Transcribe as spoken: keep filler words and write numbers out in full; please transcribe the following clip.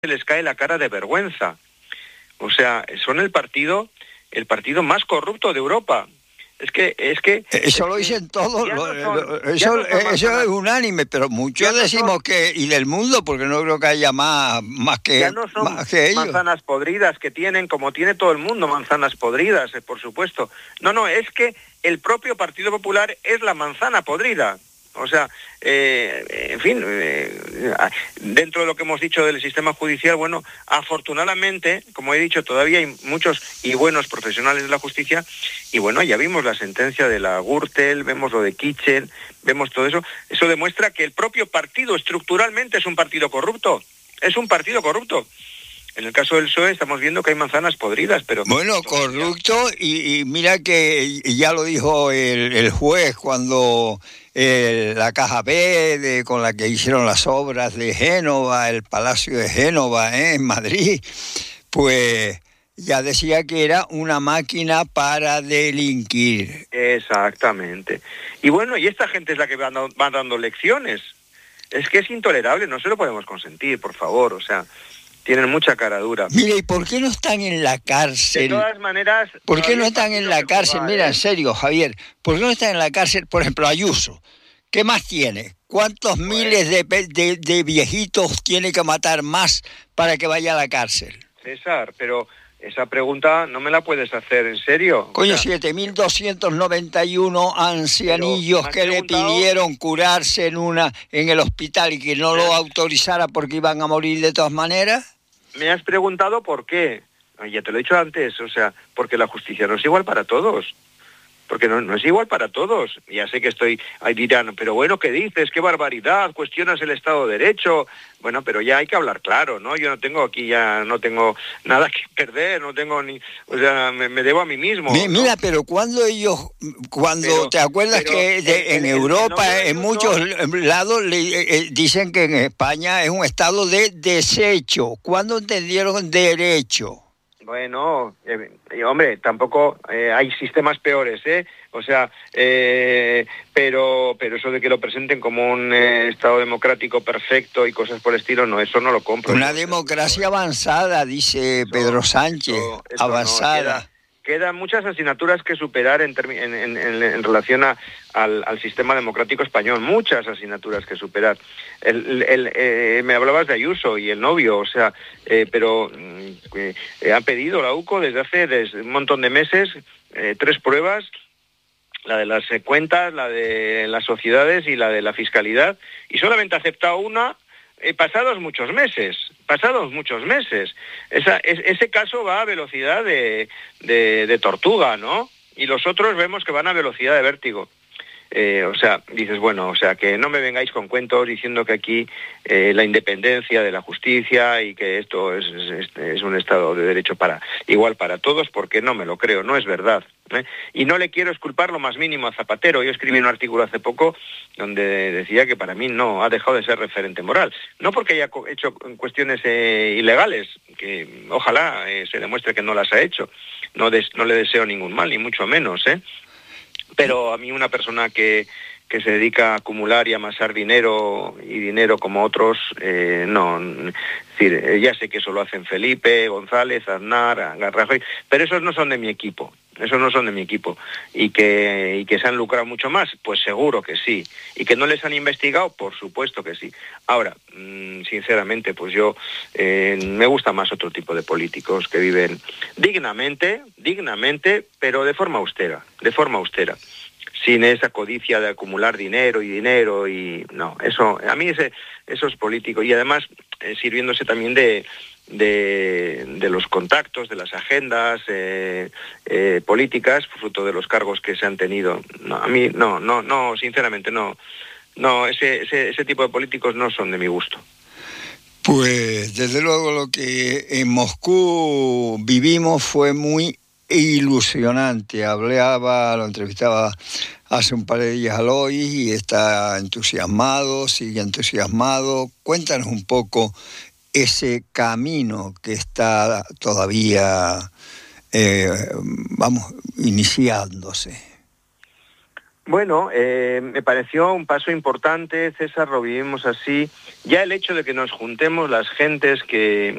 les cae la cara de vergüenza. O sea, son el partido, el partido más corrupto de Europa. Es que, es que... Eso es lo que dicen todos, no lo, son, lo, eso, no eso es unánime, pero muchos no decimos son, que, y del mundo, porque no creo que haya más, más, que, ya no son más que ellos. Manzanas podridas que tienen, como tiene todo el mundo, manzanas podridas, eh, por supuesto. No, no, es que el propio Partido Popular es la manzana podrida. O sea, eh, en fin, eh, dentro de lo que hemos dicho del sistema judicial, bueno, afortunadamente, como he dicho, todavía hay muchos y buenos profesionales de la justicia, y bueno, ya vimos la sentencia de la Gürtel, vemos lo de Kitchen, vemos todo eso. Eso demuestra que el propio partido estructuralmente es un partido corrupto, es un partido corrupto. En el caso del P S O E estamos viendo que hay manzanas podridas, pero... Bueno, corrupto, y, y mira que ya lo dijo el, el juez cuando eh, la Caja B, de, con la que hicieron las obras de Génova, el Palacio de Génova, ¿eh? En Madrid, pues ya decía que era una máquina para delinquir. Exactamente. Y bueno, y esta gente es la que va dando, va dando lecciones. Es que es intolerable, no se lo podemos consentir, por favor, o sea... Tienen mucha cara dura. Mira, ¿y por qué no están en la cárcel? De todas maneras... ¿Por qué no están en la cárcel? Jugar, Mira, ¿eh? en serio, Javier, ¿por qué no están en la cárcel, por ejemplo, Ayuso? ¿Qué más tiene? ¿Cuántos pues... miles de, de, de viejitos tiene que matar más para que vaya a la cárcel? César, pero esa pregunta no me la puedes hacer en serio. Coño, o sea, siete mil doscientos noventa y uno ancianillos que le pidieron curarse en una en el hospital y que no lo autorizara porque iban a morir de todas maneras. Me has preguntado por qué. Ya te lo he dicho antes, o sea, porque la justicia no es igual para todos. Porque no, no es igual para todos. Ya sé que estoy, ahí dirán, pero bueno, ¿qué dices? ¡Qué barbaridad! Cuestionas el Estado de Derecho. Bueno, pero ya hay que hablar claro, ¿no? Yo no tengo aquí ya, no tengo nada que perder, no tengo ni, o sea, me, me debo a mí mismo. Mi, mira, ¿no? pero cuando ellos, cuando pero, te acuerdas que de, en el, Europa, el en muchos lados le, eh, dicen que en España es un Estado de desecho. ¿Cuándo entendieron derecho? Bueno, eh, hombre, tampoco eh, hay sistemas peores, ¿eh? O sea, eh, pero pero eso de que lo presenten como un eh, Estado democrático perfecto y cosas por el estilo, no, eso no lo compro. Una democracia avanzada, dice eso, Pedro Sánchez, eso, eso avanzada. No, queda, quedan muchas asignaturas que superar en, en, en, en relación a, al, al sistema democrático español, muchas asignaturas que superar. El, el, eh, me hablabas de Ayuso y el novio, o sea, eh, pero eh, ha pedido la U C O desde hace desde un montón de meses eh, tres pruebas, la de las eh, cuentas, la de las sociedades y la de la fiscalidad, y solamente ha aceptado una eh, pasados muchos meses, pasados muchos meses. Esa, es, ese caso va a velocidad de, de, de tortuga, ¿no? Y los otros vemos que van a velocidad de vértigo. Eh, o sea, dices, bueno, o sea, que no me vengáis con cuentos diciendo que aquí eh, la independencia de la justicia y que esto es, es, es un Estado de Derecho para igual para todos, porque no me lo creo, no es verdad. ¿eh? Y no le quiero esculpar lo más mínimo a Zapatero. Yo escribí un artículo hace poco donde decía que para mí no ha dejado de ser referente moral. No porque haya hecho cuestiones eh, ilegales, que ojalá eh, se demuestre que no las ha hecho. No, des, no le deseo ningún mal, ni mucho menos, ¿eh? Pero a mí una persona que, que se dedica a acumular y amasar dinero y dinero como otros, eh, no, es decir, ya sé que eso lo hacen Felipe, González, Aznar, Rajoy, pero esos no son de mi equipo, esos no son de mi equipo, y que, y que se han lucrado mucho más, pues seguro que sí, y que no les han investigado, por supuesto que sí. Ahora, mmm, sinceramente, pues yo eh, me gusta más otro tipo de políticos que viven dignamente, dignamente, pero de forma austera, de forma austera. Sin esa codicia de acumular dinero y dinero y no, eso, a mí ese, esos políticos, y además eh, sirviéndose también de, de, de los contactos, de las agendas eh, eh, políticas, fruto de los cargos que se han tenido. No, a mí no, no, no, sinceramente no, no, ese, ese, ese tipo de políticos no son de mi gusto. Pues desde luego lo que en Moscú vivimos fue muy ilusionante. Hablaba, lo entrevistaba hace un par de días a Lois y está entusiasmado, sigue entusiasmado. Cuéntanos un poco ese camino que está todavía, eh, vamos, iniciándose. Bueno, eh, me pareció un paso importante, César, lo vivimos así. Ya el hecho de que nos juntemos las gentes que,